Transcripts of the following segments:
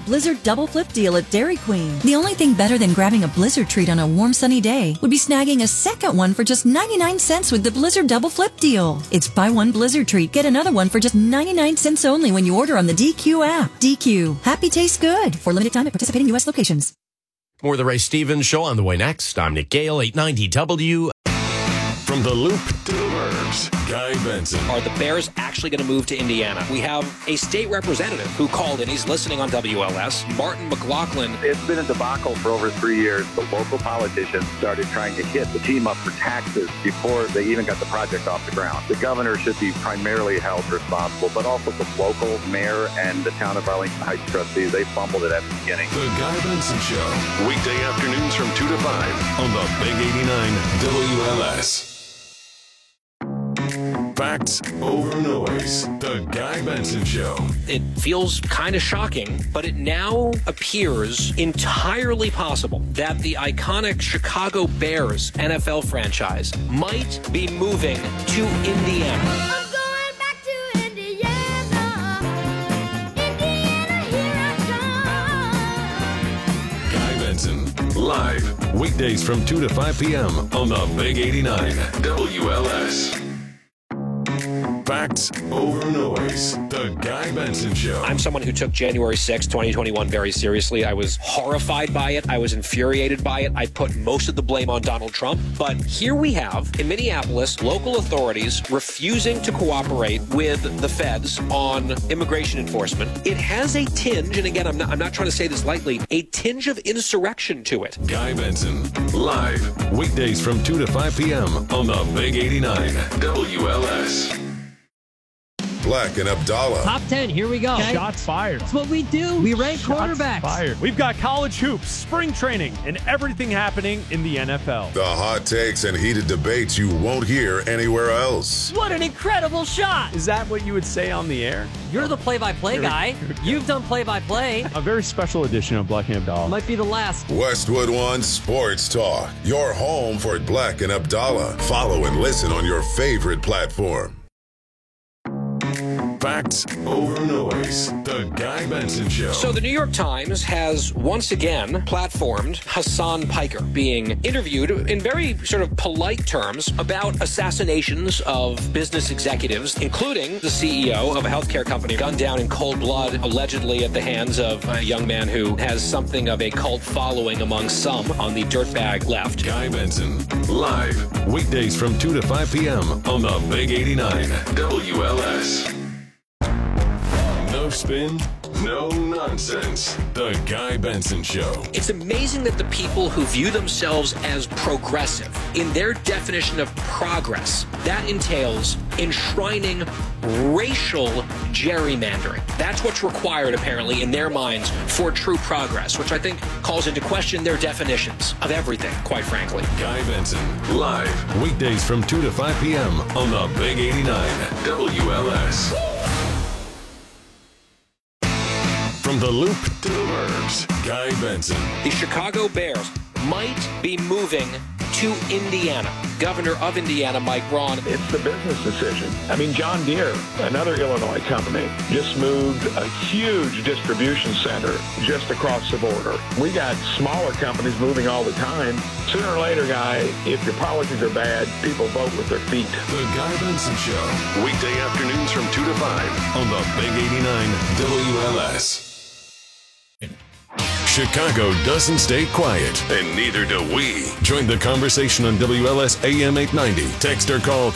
Blizzard Double Flip Deal at Dairy Queen. The only thing better than grabbing a Blizzard treat on a warm, sunny day would be snagging a second one for just 99 cents with the Blizzard Double Flip Deal. It's buy one Blizzard treat, get another one for just 99 cents only when you order on the DQ app. DQ. Happy tastes good. For limited time at participating U.S. locations. More of the Ray Stevens Show on the way next. I'm Nick Gale, 890 W. From the Loop to the Burbs, Guy Benson. Are the Bears actually going to move to Indiana? We have a state representative who called in. He's listening on WLS. Martin McLaughlin. It's been a debacle for over 3 years. The local politicians started trying to hit the team up for taxes before they even got the project off the ground. The governor should be primarily held responsible, but also the local mayor and the town of Arlington Heights trustees. They fumbled it at the beginning. The Guy Benson Show. Weekday afternoons from 2 to 5 on the Big 89 WLS. Facts over noise. The Guy Benson Show. It feels kind of shocking, but it now appears entirely possible that the iconic Chicago Bears NFL franchise might be moving to Indiana. I'm going back to Indiana. Indiana, here I come. Guy Benson, live, weekdays from 2 to 5 p.m. on the Big 89 WLS. Facts over noise. The Guy Benson Show. I'm someone who took January 6, 2021 very seriously. I was horrified by it. I was infuriated by it. I put most of the blame on Donald Trump. But here we have, in Minneapolis, local authorities refusing to cooperate with the feds on immigration enforcement. It has a tinge, and again, I'm not trying to say this lightly, a tinge of insurrection to it. Guy Benson, live, weekdays from 2 to 5 p.m. on the Big 89 WLS. Black and Abdallah. Top 10, here we go. Okay. Shots fired. That's what we do. We rank quarterbacks. Fired. We've got college hoops, spring training, and everything happening in the NFL. The hot takes and heated debates you won't hear anywhere else. What an incredible shot. Is that what you would say on the air? You're the play-by-play guy. You've done play-by-play. A very special edition of Black and Abdallah. Might be the last. Westwood One Sports Talk. Your home for Black and Abdallah. Follow and listen on your favorite platform. Facts over noise. The Guy Benson Show. So the New York Times has once again platformed Hassan Piker being interviewed in very sort of polite terms about assassinations of business executives, including the CEO of a healthcare company gunned down in cold blood, allegedly at the hands of a young man who has something of a cult following among some on the dirtbag left. Guy Benson, live, weekdays from 2 to 5 p.m. on the Big 89 WLS. No spin, no nonsense. The Guy Benson Show. It's amazing that the people who view themselves as progressive, in their definition of progress, that entails enshrining racial gerrymandering. That's what's required, apparently, in their minds for true progress, which I think calls into question their definitions of everything, quite frankly. Guy Benson, live, weekdays from 2 to 5 p.m. on the Big 89 WLS. From the Loop to the Burbs, Guy Benson. The Chicago Bears might be moving to Indiana. Governor of Indiana, Mike Braun. It's the business decision. I mean, John Deere, another Illinois company, just moved a huge distribution center just across the border. We got smaller companies moving all the time. Sooner or later, Guy, if your policies are bad, people vote with their feet. The Guy Benson Show. Weekday afternoons from 2 to 5 on the Big 89 WLS. Chicago doesn't stay quiet, and neither do we. Join the conversation on WLS AM 890. Text or call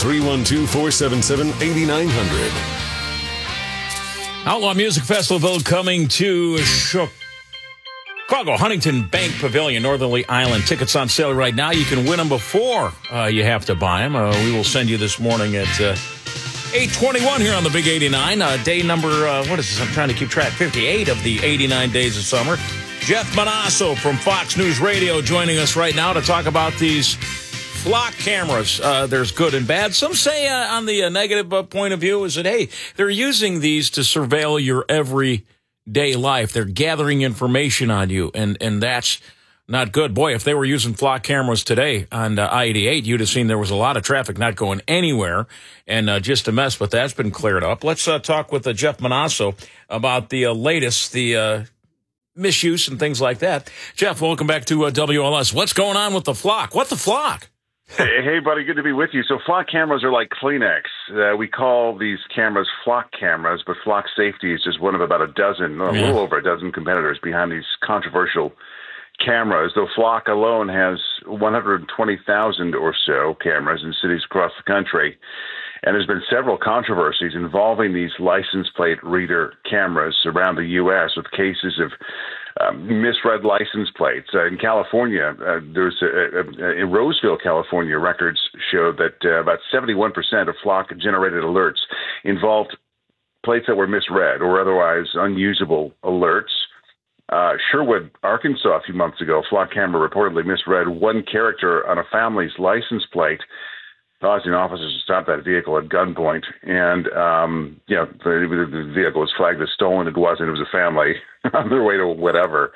312-477-8900. Outlaw Music Festival coming to Chicago, Huntington Bank Pavilion, Northerly Island. Tickets on sale right now. You can win them before you have to buy them. We will send you this morning at 8:21 here on the Big 89. Day number, what is this? I'm trying to keep track. 58 of the 89 days of summer. Jeff Manasso from Fox News Radio joining us right now to talk about these flock cameras. There's good and bad. Some say on the negative point of view is that, hey, they're using these to surveil your everyday life. They're gathering information on you, and that's not good. Boy, if they were using flock cameras today on I-88, you'd have seen there was a lot of traffic not going anywhere, and just a mess, but that's been cleared up. Let's talk with Jeff Manasso about the latest, the misuse and things like that. Jeff, welcome back to WLS. What's going on with the flock? What the flock? Hey, buddy, good to be with you. So flock cameras are like Kleenex. We call these cameras flock cameras, but Flock Safety is just one of about a little over a dozen competitors behind these controversial cameras, though Flock alone has 120,000 or so cameras in cities across the country. And there's been several controversies involving these license plate reader cameras around the U.S. with cases of misread license plates. In California, in Roseville, California, records showed that about 71% of Flock-generated alerts involved plates that were misread or otherwise unusable alerts. Sherwood, Arkansas, a few months ago, Flock camera reportedly misread one character on a family's license plate, causing officers to stop that vehicle at gunpoint. And, the vehicle was flagged as stolen. It wasn't. It was a family on their way to whatever.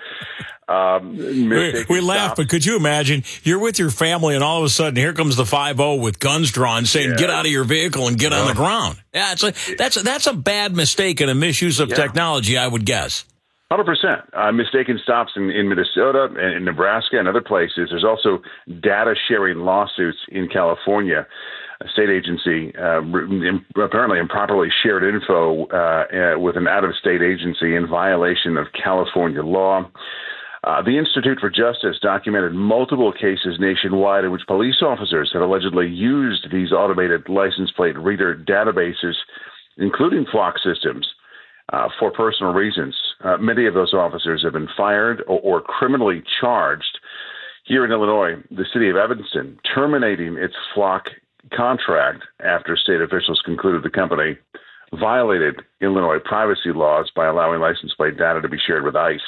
We laugh, but could you imagine? You're with your family, and all of a sudden, here comes the 5-0 with guns drawn, saying, "Get out of your vehicle and get on the ground." Yeah, that's a bad mistake and a misuse of technology, I would guess. 100%. Mistaken stops in Minnesota and in Nebraska and other places. There's also data sharing lawsuits in California. A state agency apparently improperly shared info with an out-of-state agency in violation of California law. The Institute for Justice documented multiple cases nationwide in which police officers have allegedly used these automated license plate reader databases, including Flock systems, for personal reasons. Many of those officers have been fired or criminally charged. Here in Illinois, the city of Evanston terminating its Flock contract after state officials concluded the company violated Illinois privacy laws by allowing license plate data to be shared with ICE.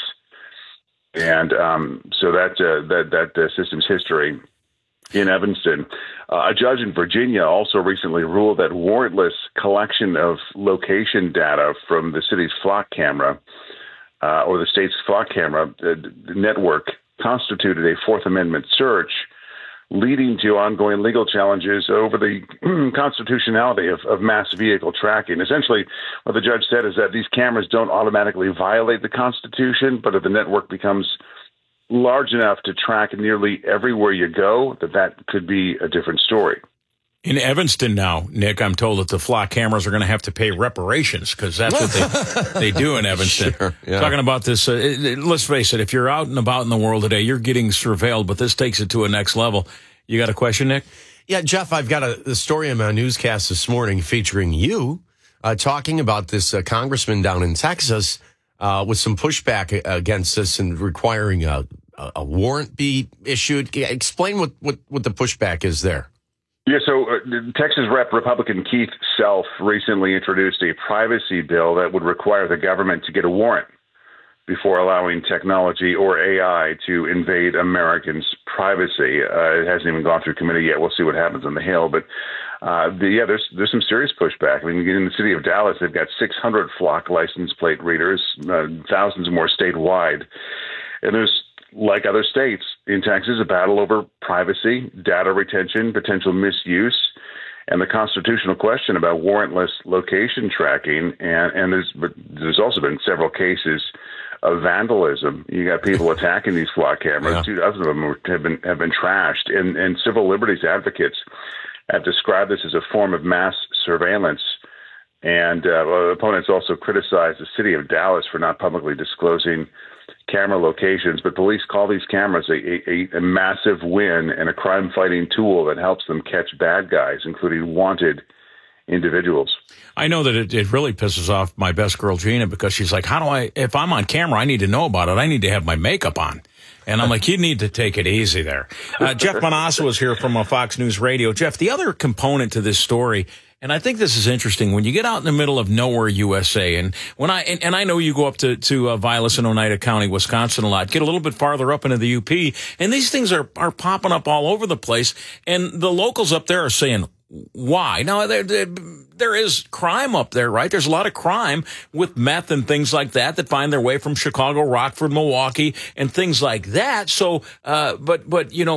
And so that system's history in Evanston. A judge in Virginia also recently ruled that warrantless collection of location data from the city's Flock camera or the state's Flock camera network constituted a Fourth Amendment search, leading to ongoing legal challenges over the constitutionality of mass vehicle tracking. Essentially, what the judge said is that these cameras don't automatically violate the Constitution, but if the network becomes large enough to track nearly everywhere you go, that could be a different story. In Evanston now, Nick, I'm told that the Flock cameras are going to have to pay reparations because that's what they do in Evanston. Sure, yeah. Talking about this, let's face it, if you're out and about in the world today, you're getting surveilled, but this takes it to a next level. You got a question, Nick? Yeah, Jeff, I've got a story in my newscast this morning featuring you talking about this congressman down in Texas with some pushback against this and requiring a warrant be issued. Explain what the pushback is there. Yeah, so Texas Rep. Republican Keith Self recently introduced a privacy bill that would require the government to get a warrant before allowing technology or AI to invade Americans' privacy. It hasn't even gone through committee yet. We'll see what happens on the Hill. But there's some serious pushback. I mean, in the city of Dallas, they've got 600 Flock license plate readers, thousands more statewide. And there's, like other states, in Texas, a battle over privacy, data retention, potential misuse, and the constitutional question about warrantless location tracking. And there's also been several cases of vandalism. You got people attacking these Flock cameras. 2 dozen of them have been trashed. And civil liberties advocates have described this as a form of mass surveillance. And opponents also criticized the city of Dallas for not publicly disclosing camera locations, but police call these cameras a massive win and a crime-fighting tool that helps them catch bad guys, including wanted individuals. I know that it really pisses off my best girl, Gina, because she's like, if I'm on camera, I need to know about it. I need to have my makeup on. And I'm like, you need to take it easy there. Jeff Manasseh was here from Fox News Radio. Jeff, the other component to this story, and I think this is interesting, when you get out in the middle of nowhere, USA, and I know you go up to Vilas and Oneida County, Wisconsin a lot, get a little bit farther up into the UP, and these things are popping up all over the place, and the locals up there are saying, why? Now, there is crime up there, right? There's a lot of crime with meth and things like that find their way from Chicago, Rockford, Milwaukee, and things like that. So, but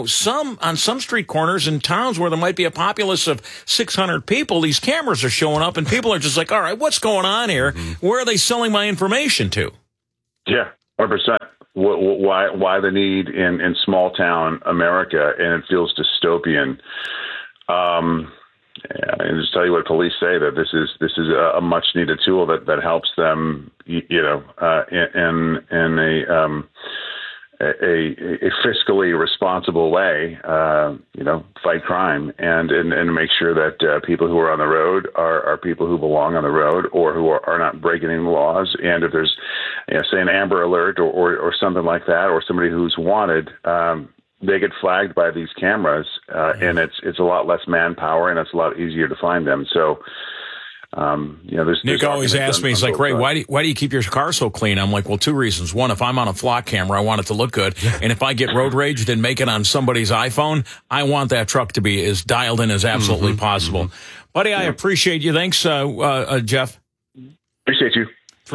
on some street corners in towns where there might be a populace of 600 people, these cameras are showing up, and people are just like, all right, what's going on here? Mm-hmm. Where are they selling my information to? Yeah, 100%. why the need in small town America, and it feels dystopian. And just tell you what police say, that this is a much needed tool that helps them, in a fiscally responsible way, fight crime and make sure that people who are on the road are people who belong on the road or who are not breaking any laws. And if there's, say, an Amber Alert or something like that, or somebody who's wanted, they get flagged by these cameras, and it's a lot less manpower, and it's a lot easier to find them. So, there's Nick always asks me, he's like, Ray, why do you keep your car so clean? I'm like, well, two reasons. One, if I'm on a flock camera, I want it to look good. And if I get road raged and make it on somebody's iPhone, I want that truck to be as dialed in as absolutely possible. Buddy, I appreciate you. Thanks, Jeff. Appreciate you.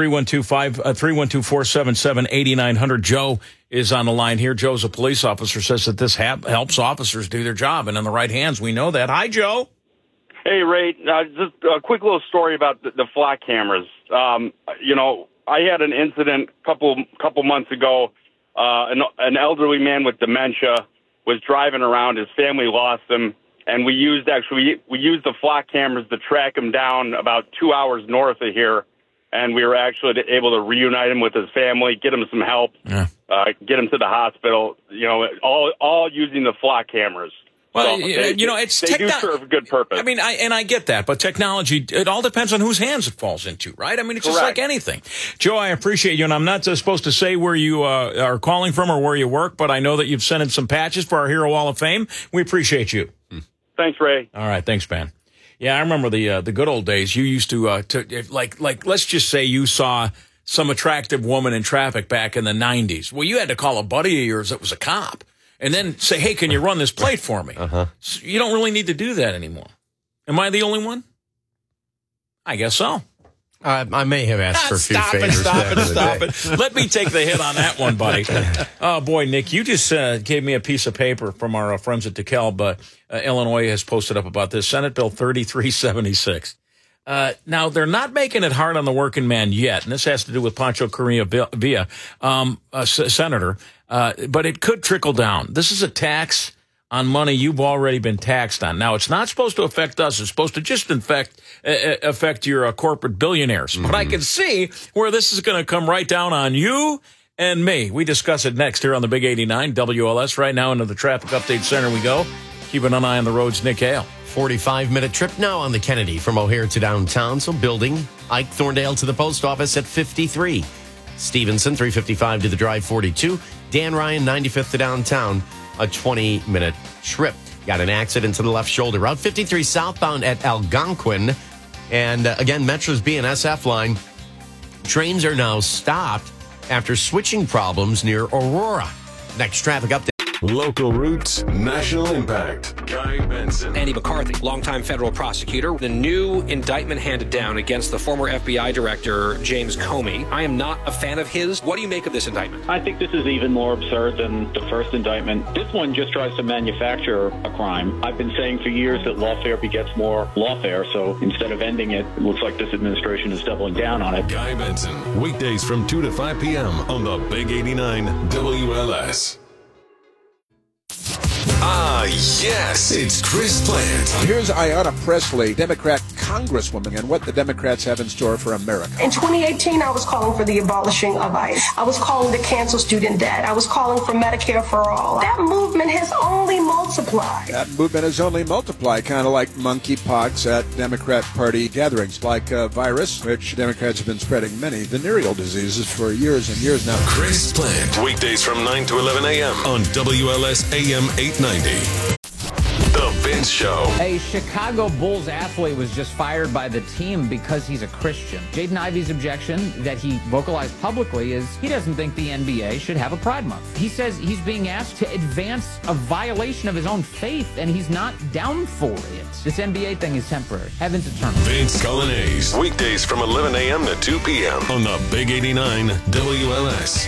312-477-8900. Joe is on the line here. Joe's a police officer, says that this helps officers do their job, and in the right hands. We know that. Hi, Joe. Hey, Ray. Just a quick little story about the flock cameras. I had an incident a couple months ago. An elderly man with dementia was driving around. His family lost him, and we used the flock cameras to track him down about 2 hours north of here. And we were actually able to reunite him with his family, get him some help, get him to the hospital, all using the flock cameras. Well, so they do serve a good purpose. I mean, I get that, but technology, it all depends on whose hands it falls into, right? I mean, it's just like anything. Joe, I appreciate you, and I'm not supposed to say where you are calling from or where you work, but I know that you've sent in some patches for our Hero Wall of Fame. We appreciate you. Thanks, Ray. All right, thanks, man. Yeah, I remember the good old days. You used to let's just say you saw some attractive woman in traffic back in the 90s. Well, you had to call a buddy of yours that was a cop and then say, hey, can you run this plate for me? So you don't really need to do that anymore. Am I the only one? I guess so. I may have asked for a few favors. Stop it. Let me take the hit on that one, buddy. Oh, boy, Nick, you just gave me a piece of paper from our friends at DeKalb. Illinois has posted up about this. Senate Bill 3376. Now, they're not making it hard on the working man yet, and this has to do with Pancho Correa Villa, senator, but it could trickle down. This is a tax on money you've already been taxed on. Now, it's not supposed to affect us. It's supposed to just affect your corporate billionaires. But I can see where this is going to come right down on you and me. We discuss it next here on the Big 89 WLS. Right now into the Traffic Update Center we go. Keeping an eye on the roads, Nick Hale. 45-minute trip now on the Kennedy from O'Hare to downtown. So building Ike Thorndale to the post office at 53. Stevenson, 355 to the Drive 42. Dan Ryan, 95th to downtown. A 20-minute trip. Got an accident to the left shoulder. Route 53 southbound at Algonquin. And again, Metro's BNSF line. Trains are now stopped after switching problems near Aurora. Next traffic update. Local roots, national impact. Guy Benson. Andy McCarthy, longtime federal prosecutor. The new indictment handed down against the former FBI director, James Comey. I am not a fan of his. What do you make of this indictment? I think this is even more absurd than the first indictment. This one just tries to manufacture a crime. I've been saying for years that lawfare begets more lawfare, so instead of ending it, it looks like this administration is doubling down on it. Guy Benson, weekdays from 2 to 5 p.m. on the Big 89 WLS. Ah, yes, it's Chris Plant. Here's Ayanna Pressley, Democrat Congresswoman, and what the Democrats have in store for America. In 2018, I was calling for the abolishing of ICE. I was calling to cancel student debt. I was calling for Medicare for all. That movement has only multiplied. That movement has only multiplied, kind of like monkeypox at Democrat Party gatherings, like a virus, which Democrats have been spreading many venereal diseases for years and years now. Chris Plant, weekdays from 9 to 11 a.m. on WLS AM 890. The Vince Show. A Chicago Bulls athlete was just fired by the team because he's a Christian. Jaden Ivey's objection that he vocalized publicly is he doesn't think the NBA should have a Pride Month. He says he's being asked to advance a violation of his own faith, and he's not down for it. This NBA thing is temporary. Heaven's eternal. Vince Colonnese, weekdays from 11 a.m. to 2 p.m. on the Big 89 WLS.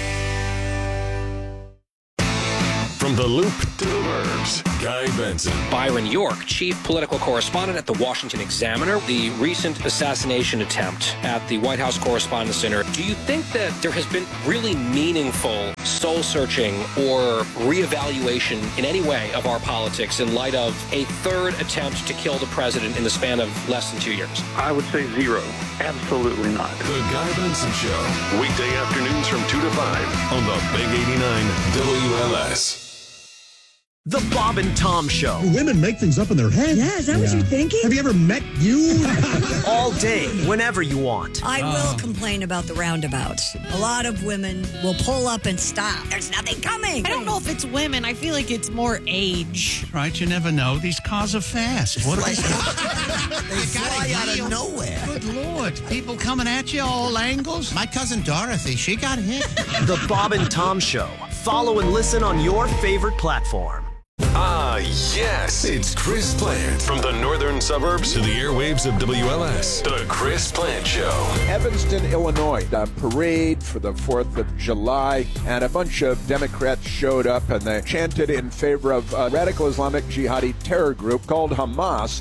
From the Loop to the Burbs, Guy Benson. Byron York, chief political correspondent at the Washington Examiner. The recent assassination attempt at the White House Correspondents' Center. Do you think that there has been really meaningful soul-searching or reevaluation in any way of our politics in light of a third attempt to kill the president in the span of less than 2 years? I would say zero. Absolutely not. The Guy Benson Show. Weekday afternoons from 2 to 5 on the Big 89 WLS. The Bob and Tom Show. Women make things up in their head. Yeah, is that what you're thinking? Have you ever met you? All day, whenever you want. I will complain about the roundabouts. A lot of women will pull up and stop. There's nothing coming. I don't know if it's women. I feel like it's more age. Right, you never know. These cars are fast. What are they? They fly out of nowhere. Good Lord. People coming at you all angles. My cousin Dorothy, she got hit. The Bob and Tom Show. Follow and listen on your favorite platform. Ah, yes, it's Chris Plant. From the northern suburbs to the airwaves of WLS, The Chris Plant Show. Evanston, Illinois, a parade for the 4th of July, and a bunch of Democrats showed up and they chanted in favor of a radical Islamic jihadi terror group called Hamas.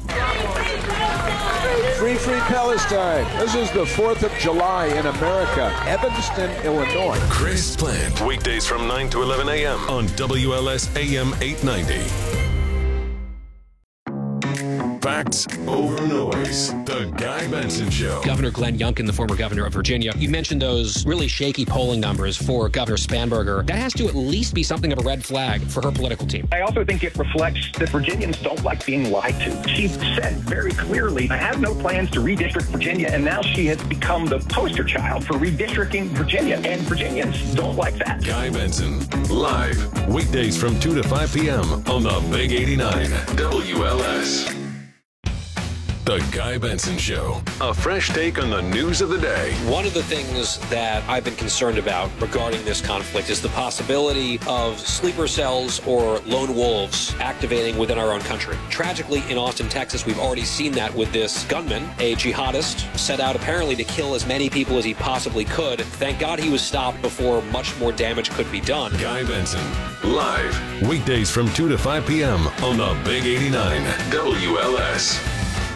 Free, free Palestine. This is the 4th of July in America. Evanston, Illinois. Chris Plant, weekdays from 9 to 11 a.m. on WLS AM 890. Facts over noise. The Guy Benson Show. Governor Glenn Youngkin, the former governor of Virginia, you mentioned those really shaky polling numbers for Governor Spanberger. That has to at least be something of a red flag for her political team. I also think it reflects that Virginians don't like being lied to. She said very clearly, I have no plans to redistrict Virginia, and now she has become the poster child for redistricting Virginia, and Virginians don't like that. Guy Benson, live, weekdays from 2 to 5 p.m. on the Big 89 WLS. The Guy Benson Show. A fresh take on the news of the day. One of the things that I've been concerned about regarding this conflict is the possibility of sleeper cells or lone wolves activating within our own country. Tragically, in Austin, Texas, we've already seen that with this gunman, a jihadist, set out apparently to kill as many people as he possibly could. Thank God he was stopped before much more damage could be done. Guy Benson, live, weekdays from 2 to 5 p.m. on the Big 89 WLS.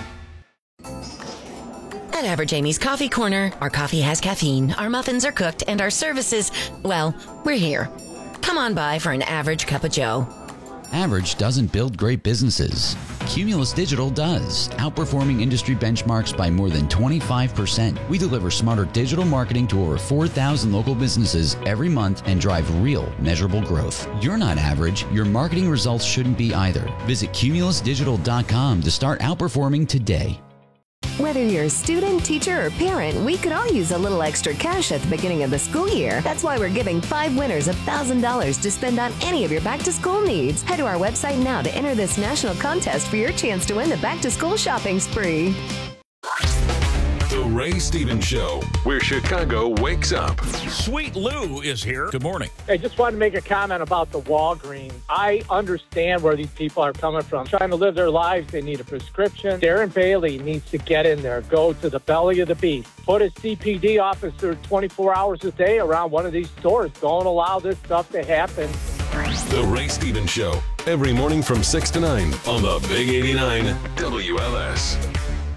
At Average Amy's Coffee Corner, our coffee has caffeine, our muffins are cooked, and our services, well, we're here. Come on by for an average cup of joe. Average doesn't build great businesses. Cumulus Digital does, outperforming industry benchmarks by more than 25%. We deliver smarter digital marketing to over 4,000 local businesses every month and drive real, measurable growth. You're not average. Your marketing results shouldn't be either. Visit cumulusdigital.com to start outperforming today. Whether you're a student, teacher, or parent, we could all use a little extra cash at the beginning of the school year. That's why we're giving 5 winners $1,000 to spend on any of your back-to-school needs. Head to our website now to enter this national contest for your chance to win the back-to-school shopping spree. The Ray Stevens Show, where Chicago wakes up. Sweet Lou is here. Good morning. I just wanted to make a comment about the Walgreens. I understand where these people are coming from. Trying to live their lives, they need a prescription. Darren Bailey needs to get in there, go to the belly of the beast. Put a CPD officer 24 hours a day around one of these stores. Don't allow this stuff to happen. The Ray Stevens Show, every morning from 6 to 9 on the Big 89 WLS.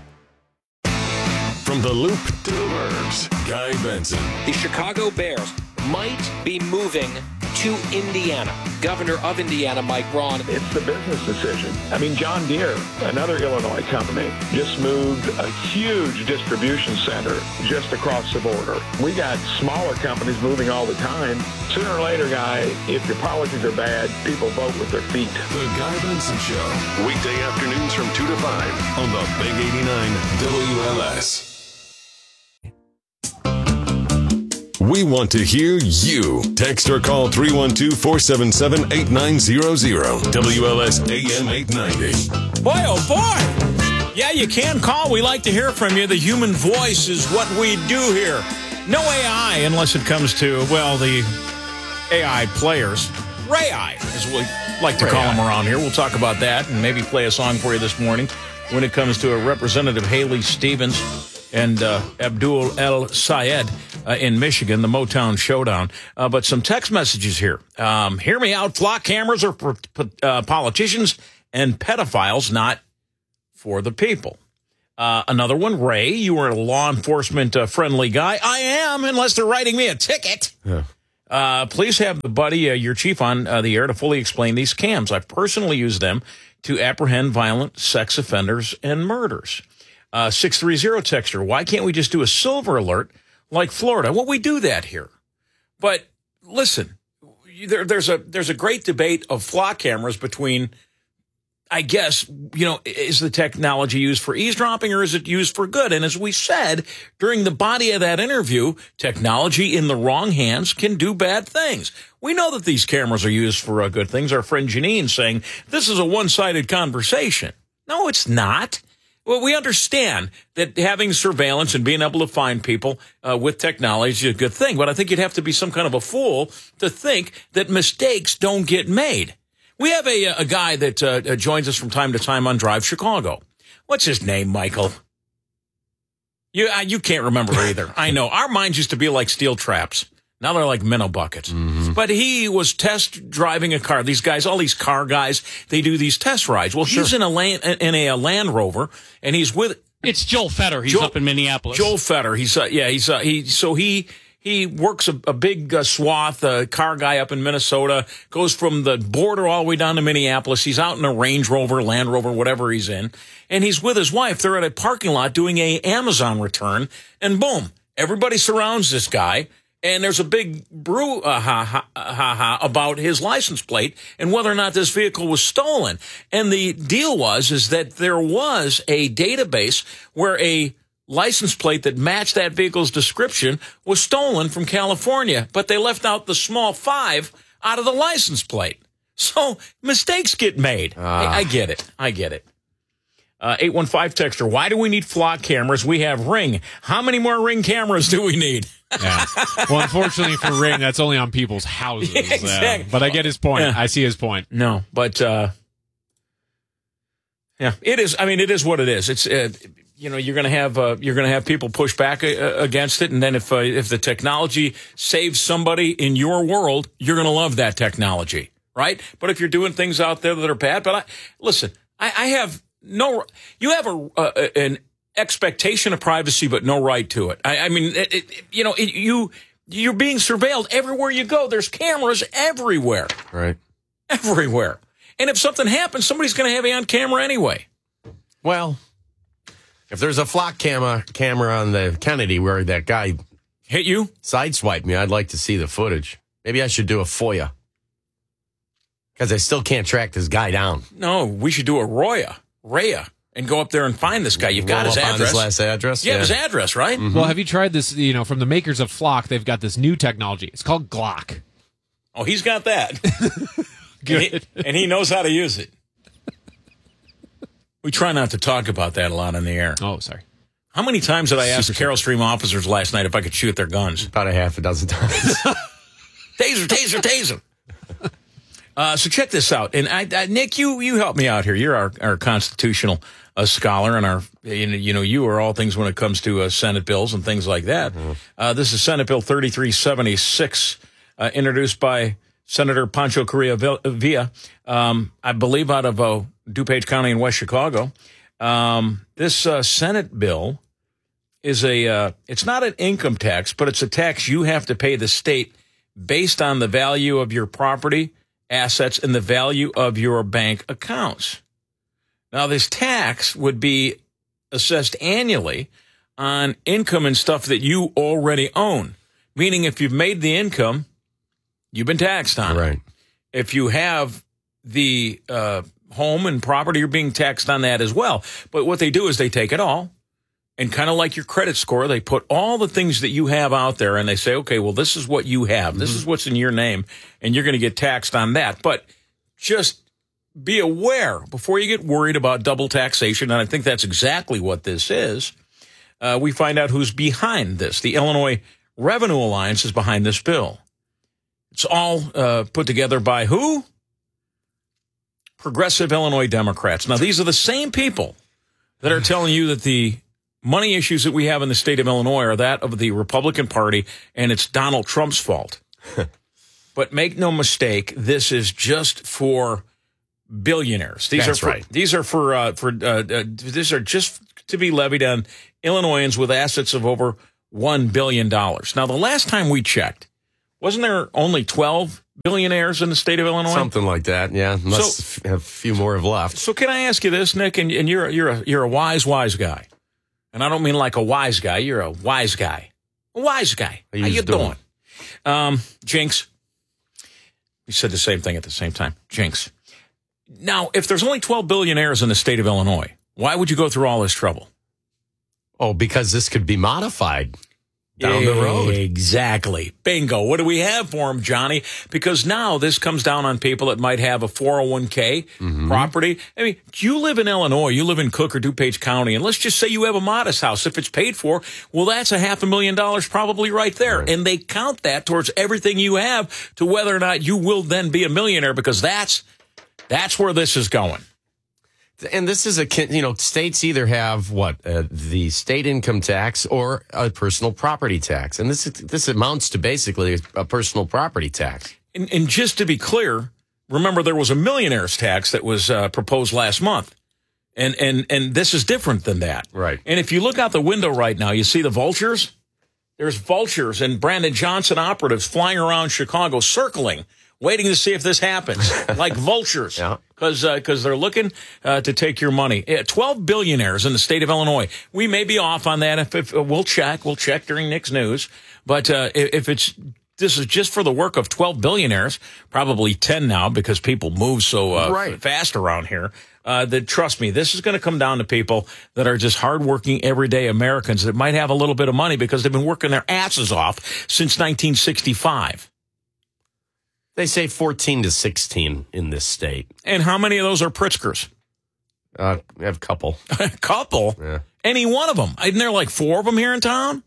From the Loop to the Burbs, Guy Benson. The Chicago Bears might be moving to Indiana. Governor of Indiana, Mike Braun. It's the business decision. I mean, John Deere, another Illinois company, just moved a huge distribution center just across the border. We got smaller companies moving all the time. Sooner or later, Guy, if your policies are bad, people vote with their feet. The Guy Benson Show, weekday afternoons from 2 to 5 on the Big 89 WLS. We want to hear you. Text or call 312-477-8900. WLS AM 890. Boy, oh boy. Yeah, you can call. We like to hear from you. The human voice is what we do here. No AI unless it comes to, well, the AI players. Ray-I, as we like to call them around here. We'll talk about that and maybe play a song for you this morning when it comes to a Representative Haley Stevens and Abdul El Sayed in Michigan, the Motown Showdown. But some text messages here. Hear me out. Flock cameras are for politicians and pedophiles, not for the people. Another one, Ray, you are a law enforcement friendly guy. I am, unless they're writing me a ticket. Yeah. Please have the buddy, your chief, on the air to fully explain these cams. I've personally used them to apprehend violent sex offenders and murders. 630 texter, why can't we just do a silver alert like Florida? Well, we do that here. But listen, there's a great debate of flock cameras between, I guess, is the technology used for eavesdropping or is it used for good? And as we said during the body of that interview, technology in the wrong hands can do bad things. We know that these cameras are used for good things. Our friend Janine saying this is a one-sided conversation. No, it's not. Well, we understand that having surveillance and being able to find people with technology is a good thing. But I think you'd have to be some kind of a fool to think that mistakes don't get made. We have a guy that joins us from time to time on Drive Chicago. What's his name, Michael? You can't remember either. I know. Our minds used to be like steel traps. Now they're like minnow buckets. Mm-hmm. But he was test driving a car. These guys, all these car guys, they do these test rides. Well, he's in a Land Rover, and he's with. It's Joel Fetter. He's up in Minneapolis. Joel Fetter. He works a big swath, car guy up in Minnesota, goes from the border all the way down to Minneapolis. He's out in a Range Rover, Land Rover, whatever he's in. And he's with his wife. They're at a parking lot doing a Amazon return. And boom, everybody surrounds this guy. And there's a big about his license plate and whether or not this vehicle was stolen. And the deal is that there was a database where a license plate that matched that vehicle's description was stolen from California, but they left out the small 5 out of the license plate. So mistakes get made. I get it. 815 texter, why do we need flock cameras? We have Ring. How many more Ring cameras do we need? Yeah. Well, unfortunately for Ring, that's only on people's houses. Exactly. But I get his point. Yeah. I see his point. No, but yeah, it is. I mean, it is what it is. It's you're going to have people push back against it, and then if the technology saves somebody in your world, you're going to love that technology, right? But if you're doing things out there that are bad, but I have no. You have an expectation of privacy, but no right to it. I mean, you're being surveilled everywhere you go. There's cameras everywhere. Right. Everywhere. And if something happens, somebody's going to have you on camera anyway. Well, if there's a flock camera on the Kennedy where that guy hit you, sideswiped me, I'd like to see the footage. Maybe I should do a FOIA. Because I still can't track this guy down. No, we should do a RAIA. And go up there and find this guy. You've got his address. His last address? Yeah, his address, right? Mm-hmm. Well, have you tried this, from the makers of Flock, they've got this new technology. It's called Glock. Oh, he's got that. Good. And he knows how to use it. We try not to talk about that a lot on the air. Oh, sorry. How many times did I ask Carroll Stream officers last night if I could shoot their guns? About a half a dozen times. Taser. So check this out. And Nick, you help me out here. You're our constitutional scholar, and you are all things when it comes to Senate bills and things like that. Mm-hmm. This is Senate Bill 3376, introduced by Senator Pancho Correa Villa, I believe out of DuPage County in West Chicago. This Senate bill is it's not an income tax, but it's a tax you have to pay the state based on the value of your property, assets, and the value of your bank accounts. Now, this tax would be assessed annually on income and stuff that you already own, meaning if you've made the income, you've been taxed on it. If you have the home and property, you're being taxed on that as well. But what they do is they take it all, and kind of like your credit score, they put all the things that you have out there, and they say, okay, well, this is what you have. This is what's in your name, and you're going to get taxed on that. But just be aware before you get worried about double taxation, and I think that's exactly what this is. We find out who's behind this. The Illinois Revenue Alliance is behind this bill. It's all put together by who? Progressive Illinois Democrats. Now, these are the same people that are telling you that the money issues that we have in the state of Illinois are that of the Republican Party, and it's Donald Trump's fault. But make no mistake, this is just for billionaires. These are just to be levied on Illinoisans with assets of over $1 billion. Now, the last time we checked, Wasn't there only 12 billionaires in the state of Illinois? Something like that, yeah. Unless a few more have left. So can I ask you this, Nick? And you're a wise guy. And I don't mean like a wise guy. You're a wise guy. A wise guy. How you doing? Jinx. We said the same thing at the same time. Jinx. Now, if there's only 12 billionaires in the state of Illinois, why would you go through all this trouble? Oh, because this could be modified down the road. Exactly. Bingo. What do we have for them, Johnny? Because now this comes down on people that might have a 401k property. I mean, you live in Illinois, you live in Cook or DuPage County, and let's just say you have a modest house. If it's paid for, well, that's $500,000 probably right there. Right. And they count that towards everything you have to whether or not you will then be a millionaire, because that's where this is going. And this is states either have the state income tax or a personal property tax. And this amounts to basically a personal property tax. And just to be clear, remember there was a millionaire's tax that was proposed last month. And this is different than that. Right. And if you look out the window right now, you see the vultures? There's vultures and Brandon Johnson operatives flying around Chicago circling, waiting to see if this happens, like vultures, because they're looking to take your money. 12 billionaires in the state of Illinois. We may be off on that. If we'll check during Nick's news. But if this is just for the work of 12 billionaires, probably 10 now because people move so fast around here. That trust me, this is going to come down to people that are just hardworking, everyday Americans that might have a little bit of money because they've been working their asses off since 1965. They say 14 to 16 in this state. And how many of those are Pritzkers? I have a couple. A couple? Yeah. Any one of them? Isn't there like 4 of them here in town?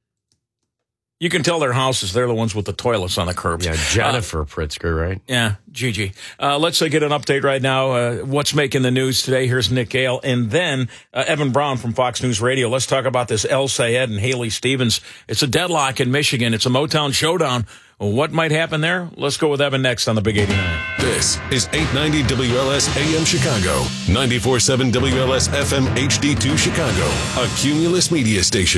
You can tell their houses. They're the ones with the toilets on the curbs. Yeah, Jennifer Pritzker, right? Yeah, Gigi. Let's get an update right now. What's making the news today? Here's Nick Gale. And then Evan Brown from Fox News Radio. Let's talk about this El Sayed and Haley Stevens. It's a deadlock in Michigan. It's a Motown showdown. What might happen there? Let's go with Evan next on the Big 89. This is 890 WLS AM Chicago, 94.7 WLS FM HD2 Chicago, a Cumulus media station.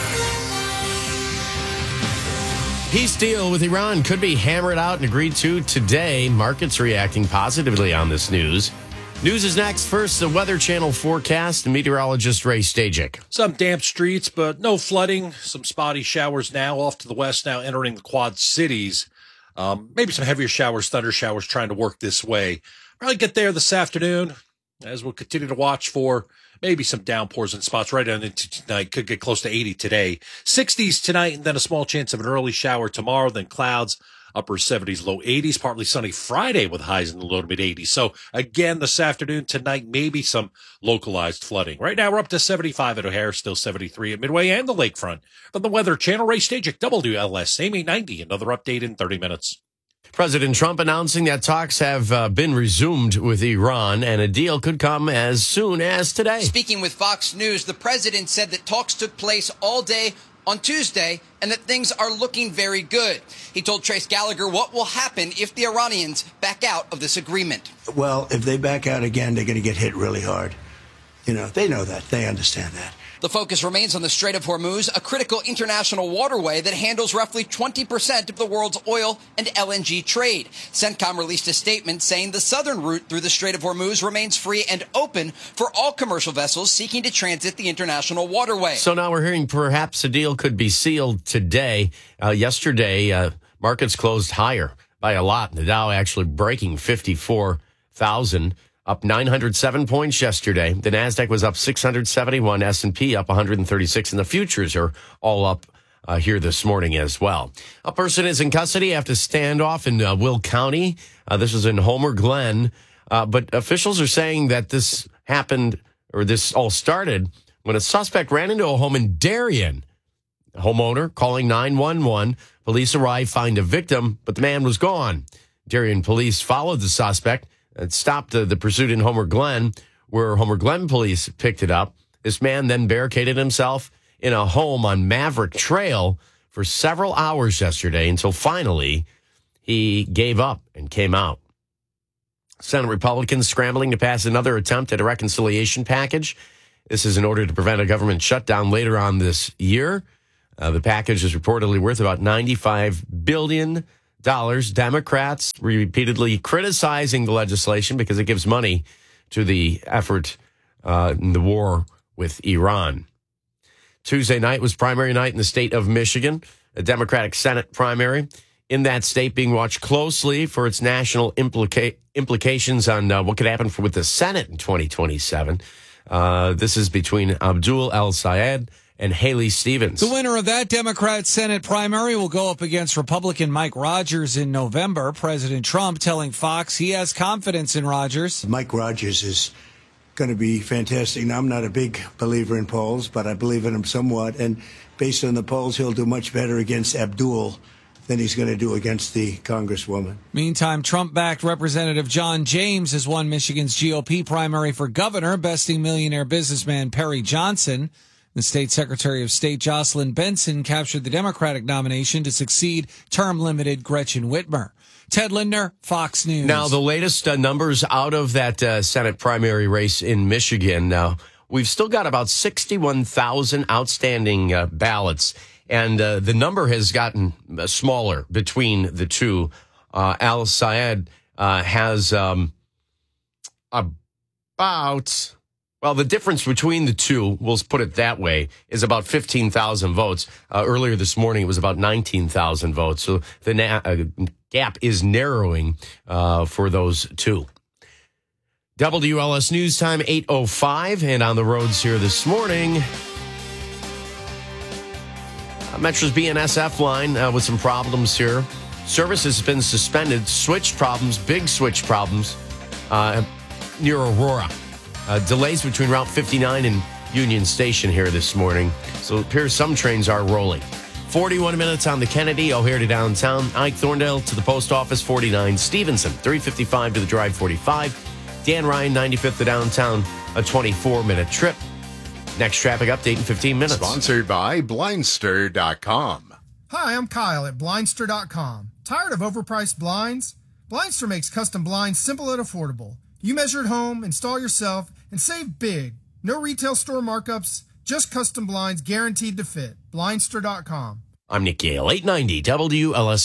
Peace deal with Iran could be hammered out and agreed to today. Markets reacting positively on this news. News is next. First, the Weather Channel forecast. Meteorologist Ray Stajic. Some damp streets, but no flooding. Some spotty showers now off to the west, now entering the Quad Cities. Maybe some heavier showers, thunder showers trying to work this way. Probably get there this afternoon, as we'll continue to watch for maybe some downpours in spots right on into tonight. Could get close to 80 today. 60s tonight, and then a small chance of an early shower tomorrow. Then clouds, upper 70s, low 80s. Partly sunny Friday with highs in the low to mid 80s. So again, this afternoon, tonight, maybe some localized flooding. Right now, we're up to 75 at O'Hare, still 73 at Midway and the Lakefront. From the Weather Channel, Ray Stajic, WLS, same 890. Another update in 30 minutes. President Trump announcing that talks have been resumed with Iran, and a deal could come as soon as today. Speaking with Fox News, the president said that talks took place all day on Tuesday and that things are looking very good. He told Trace Gallagher what will happen if the Iranians back out of this agreement. Well, if they back out again, they're going to get hit really hard. You know, they know that. They understand that. The focus remains on the Strait of Hormuz, a critical international waterway that handles roughly 20% of the world's oil and LNG trade. CENTCOM released a statement saying the southern route through the Strait of Hormuz remains free and open for all commercial vessels seeking to transit the international waterway. So now we're hearing perhaps a deal could be sealed today. Yesterday, markets closed higher by a lot. The Dow actually breaking 54,000. Up 907 points yesterday. The NASDAQ was up 671, S&P up 136, and the futures are all up here this morning as well. A person is in custody after standoff in Will County. This is in Homer Glen. But officials are saying that this happened, or this all started, when a suspect ran into a home in Darien. The homeowner calling 911. Police arrived, find a victim, but the man was gone. Darien police followed the suspect and stopped the pursuit in Homer Glen, where Homer Glen police picked it up. This man then barricaded himself in a home on Maverick Trail for several hours yesterday until finally he gave up and came out. Senate Republicans scrambling to pass another attempt at a reconciliation package. This is in order to prevent a government shutdown later on this year. The package is reportedly worth about $95 billion. Democrats repeatedly criticizing the legislation because it gives money to the effort in the war with Iran. Tuesday night was primary night in the state of Michigan, a Democratic Senate primary. In that state being watched closely for its national implications on what could happen with the Senate in 2027. This is between Abdul El-Sayed and Haley Stevens. The winner of that Democrat Senate primary will go up against Republican Mike Rogers in November. President Trump telling Fox he has confidence in Rogers. Mike Rogers is going to be fantastic. Now, I'm not a big believer in polls, but I believe in him somewhat. And based on the polls, he'll do much better against Abdul than he's going to do against the Congresswoman. Meantime, Trump-backed Representative John James has won Michigan's GOP primary for governor, besting millionaire businessman Perry Johnson. The state Secretary of State Jocelyn Benson captured the Democratic nomination to succeed term-limited Gretchen Whitmer. Ted Lindner, Fox News. Now, the latest numbers out of that Senate primary race in Michigan. Now, we've still got about 61,000 outstanding ballots, and the number has gotten smaller between the two. El-Sayed has about... Well, the difference between the two, we'll put it that way, is about 15,000 votes. Earlier this morning, it was about 19,000 votes. So the gap is narrowing for those two. WLS News Time, 8:05, and on the roads here this morning, Metro's BNSF line with some problems here. Service has been suspended. Switch problems, big switch problems near Aurora. Delays between Route 59 and Union Station here this morning. So it appears some trains are rolling. 41 minutes on the Kennedy, O'Hare to downtown. Ike Thorndale to the post office, 49. Stevenson, 355 to the Drive, 45. Dan Ryan, 95th to downtown, a 24-minute trip. Next traffic update in 15 minutes. Sponsored by Blindster.com. Hi, I'm Kyle at Blindster.com. Tired of overpriced blinds? Blindster makes custom blinds simple and affordable. You measure at home, install yourself, and save big. No retail store markups, just custom blinds guaranteed to fit. Blindster.com. I'm Nick Yale, 890 WLS.